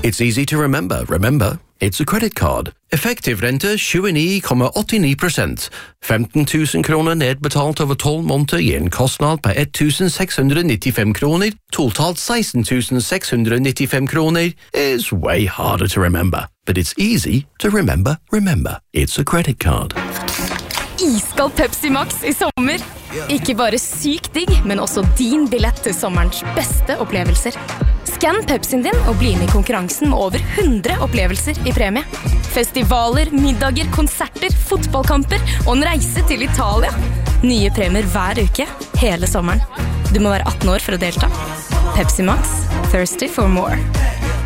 It's easy to remember. Remember, it's a credit card. Effektiv rente 29,89%. 15 000 kroner nedbetalt over 12 måneder gir en kostnad på 1,695 kroner. Totalt 16 695 kroner is way harder to remember. But it's easy to remember. Remember, it's a credit card. Iskald Pepsi Max I sommer. Ikke bare sykt digg, men også din billett til sommerens beste opplevelser. Skann Pepsien din og bli med I konkurransen med over 100 opplevelser I premie. Festivaler, middager, konserter, fotballkamper og en reise til Italia. Nye premier hver uke, hele sommeren. Du må være 18 år for å delta. Pepsi Max, thirsty for more.